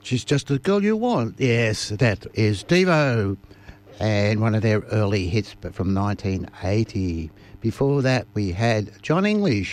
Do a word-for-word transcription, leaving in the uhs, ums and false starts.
She's Just the Girl You Want. Yes, that is Devo, and one of their early hits, but from nineteen eighty. Before that, we had John English